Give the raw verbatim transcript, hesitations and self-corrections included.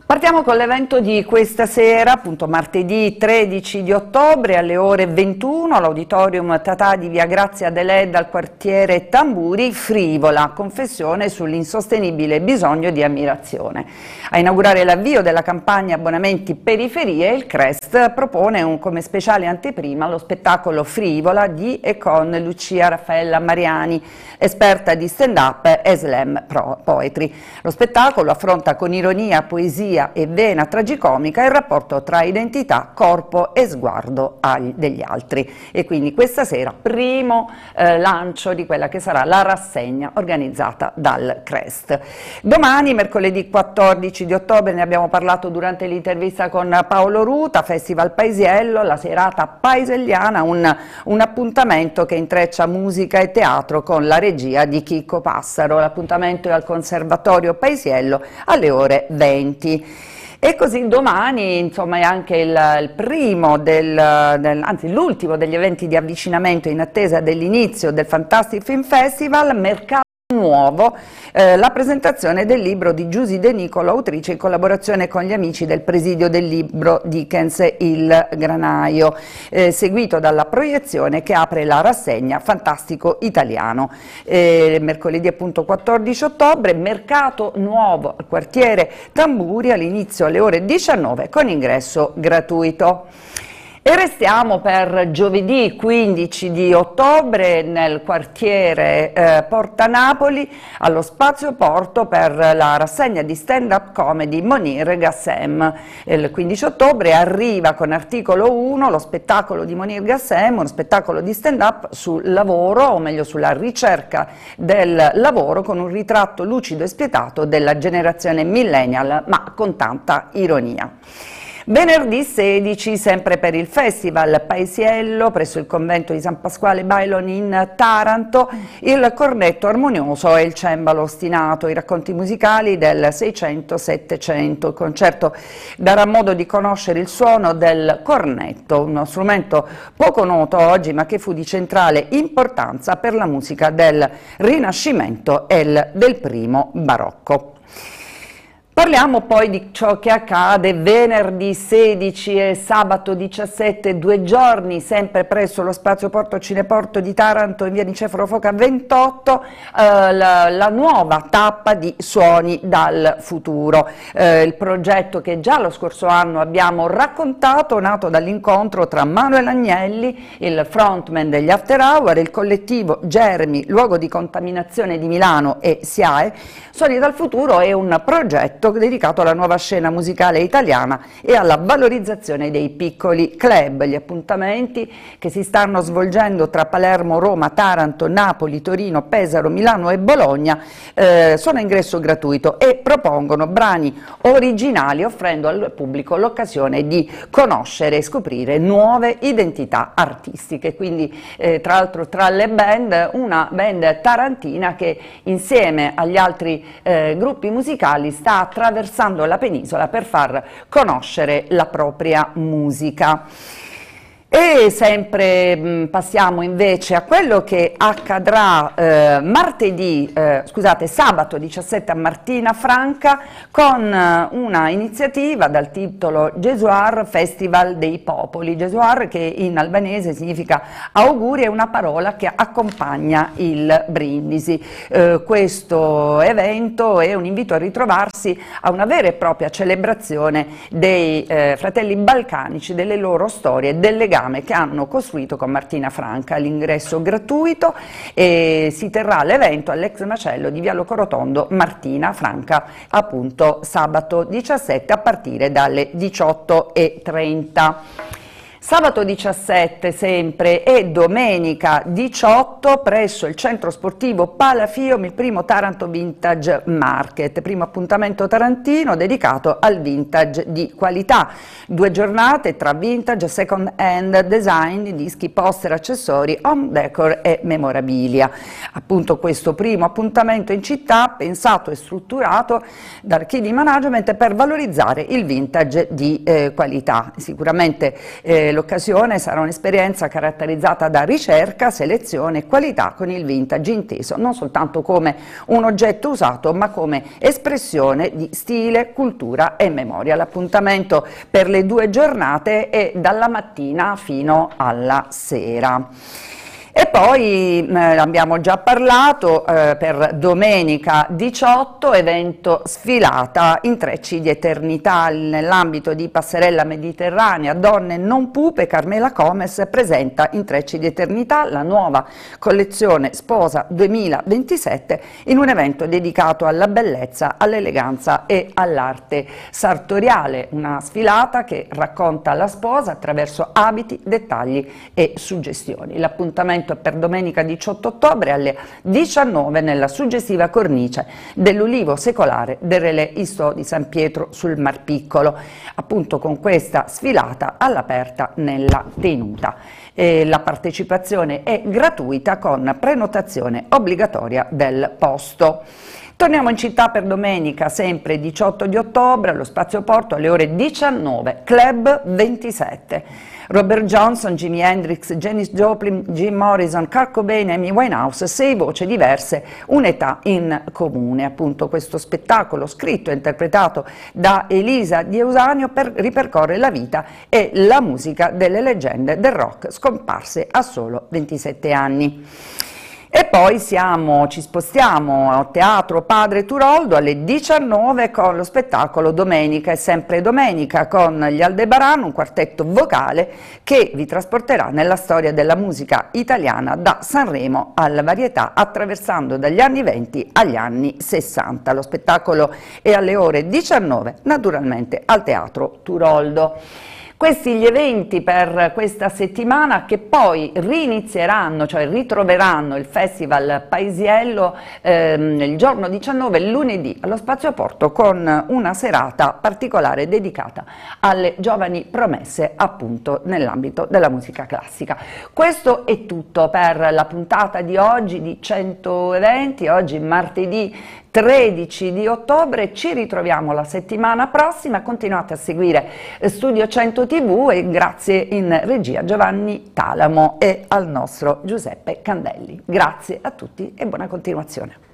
Partiamo con l'evento di questa sera, appunto martedì tredici di ottobre alle ore ventuno all'Auditorium Tatà di Via Grazia Deledda al quartiere Tamburi, Frivola, confessione sull'insostenibile bisogno di ammirazione. A inaugurare l'avvio della campagna abbonamenti periferie, il CREST propone un, come speciale anteprima lo spettacolo Frivola di e con Lucia Raffaella Mariani, esperta di stand-up e slam poetry. Lo spettacolo affronta con ironia, poesia e vena tragicomica il rapporto tra identità, corpo e sguardo agli, degli altri. E quindi questa sera primo eh, lancio di quella che sarà la rassegna organizzata dal CREST. Domani, mercoledì quattordici di ottobre, ne abbiamo parlato durante l'intervista con Paolo Ruta, Festival Paesiello, la serata paeselliana, un, un appuntamento che intreccia musica e teatro con la regia di Chicco Passaro. L'appuntamento è al Conservatorio Paesiello alle ore venti. E così domani, insomma, è anche il, il primo, del, del, anzi l'ultimo degli eventi di avvicinamento in attesa dell'inizio del Fantastic Film Festival, mercato nuovo, eh, la presentazione del libro di Giusy De Nicolo, autrice, in collaborazione con gli amici del presidio del libro Dickens Il Granaio, eh, seguito dalla proiezione che apre la rassegna Fantastico Italiano. Eh, mercoledì appunto quattordici ottobre, mercato nuovo al quartiere Tamburi, all'inizio alle ore diciannove con ingresso gratuito. E restiamo per giovedì quindici di ottobre nel quartiere eh, Porta Napoli allo Spazio Porto per la rassegna di stand-up comedy Monir Gassem. Il quindici ottobre arriva con Articolo uno lo spettacolo di Monir Gassem, uno spettacolo di stand-up sul lavoro, o meglio sulla ricerca del lavoro, con un ritratto lucido e spietato della generazione millennial, ma con tanta ironia. Venerdì sedici, sempre per il Festival Paesiello, presso il convento di San Pasquale Bailon in Taranto, il cornetto armonioso e il cembalo ostinato, i racconti musicali del Seicento Settecento. Il concerto darà modo di conoscere il suono del cornetto, uno strumento poco noto oggi ma che fu di centrale importanza per la musica del Rinascimento e del primo barocco. Parliamo poi di ciò che accade venerdì sedici e sabato diciassette, due giorni, sempre presso lo Spazio Porto Cineporto di Taranto in via Niceforo Foca ventotto, eh, la, la nuova tappa di Suoni dal futuro, eh, il progetto che già lo scorso anno abbiamo raccontato, nato dall'incontro tra Manuel Agnelli, il frontman degli After Hour, il collettivo Germi, luogo di contaminazione di Milano e SIAE. Suoni dal futuro è un progetto dedicato alla nuova scena musicale italiana e alla valorizzazione dei piccoli club. Gli appuntamenti che si stanno svolgendo tra Palermo, Roma, Taranto, Napoli, Torino, Pesaro, Milano e Bologna eh, sono a ingresso gratuito e propongono brani originali, offrendo al pubblico l'occasione di conoscere e scoprire nuove identità artistiche. Quindi eh, tra l'altro tra le band, una band tarantina che insieme agli altri eh, gruppi musicali sta attraversando la penisola per far conoscere la propria musica. E sempre mh, passiamo invece a quello che accadrà eh, martedì, eh, scusate, sabato diciassette a Martina Franca con eh, una iniziativa dal titolo Jesuar Festival dei Popoli. Jesuar, che in albanese significa auguri, è una parola che accompagna il brindisi. Eh, questo evento è un invito a ritrovarsi a una vera e propria celebrazione dei eh, fratelli balcanici, delle loro storie, del legame che hanno costruito con Martina Franca. L'ingresso gratuito e si terrà l'evento all'ex macello di Via Locorotondo Martina Franca, appunto sabato diciassette a partire dalle diciotto e trenta. Sabato diciassette sempre e domenica diciotto presso il centro sportivo Palafium il primo Taranto Vintage Market, primo appuntamento tarantino dedicato al vintage di qualità. Due giornate tra vintage, second hand, design, dischi, poster, accessori, home decor e memorabilia. Appunto questo primo appuntamento in città pensato e strutturato dal Kiddy Management per valorizzare il vintage di eh, qualità. Sicuramente eh, l'occasione sarà un'esperienza caratterizzata da ricerca, selezione e qualità, con il vintage inteso non soltanto come un oggetto usato ma come espressione di stile, cultura e memoria. L'appuntamento per le due giornate è dalla mattina fino alla sera. E poi eh, abbiamo già parlato, eh, per domenica diciotto, evento sfilata Intrecci di Eternità nell'ambito di Passerella Mediterranea Donne non pupe. Carmela Comes presenta Intrecci di Eternità, la nuova collezione Sposa duemilaventisette, in un evento dedicato alla bellezza, all'eleganza e all'arte sartoriale, una sfilata che racconta la sposa attraverso abiti, dettagli e suggestioni. L'appuntamento per domenica diciotto ottobre alle diciannove nella suggestiva cornice dell'Ulivo Secolare del Relè Istò di San Pietro sul Mar Piccolo, appunto con questa sfilata all'aperta nella tenuta. E la partecipazione è gratuita con prenotazione obbligatoria del posto. Torniamo in città per domenica, sempre diciotto di ottobre, allo Spazio Porto alle ore diciannove, Club ventisette. Robert Johnson, Jimi Hendrix, Janis Joplin, Jim Morrison, Kurt Cobain, Amy Winehouse, sei voci diverse, un'età in comune. Appunto questo spettacolo scritto e interpretato da Elisa Di Eusanio per ripercorre la vita e la musica delle leggende del rock scomparse a solo ventisette anni. E poi siamo, ci spostiamo al Teatro Padre Turoldo alle diciannove con lo spettacolo Domenica è sempre domenica, con gli Aldebaran, un quartetto vocale che vi trasporterà nella storia della musica italiana da Sanremo alla varietà, attraversando dagli anni venti agli anni sessanta. Lo spettacolo è alle ore diciannove, naturalmente al Teatro Turoldo. Questi gli eventi per questa settimana, che poi rinizieranno, cioè ritroveranno il Festival Paesiello ehm, il giorno diciannove, lunedì, allo Spazio Porto, con una serata particolare dedicata alle giovani promesse, appunto nell'ambito della musica classica. Questo è tutto per la puntata di oggi di cento eventi, oggi martedì tredici di ottobre. Ci ritroviamo la settimana prossima, continuate a seguire Studio cento tivù e grazie in regia Giovanni Talamo e al nostro Giuseppe Candelli. Grazie a tutti e buona continuazione.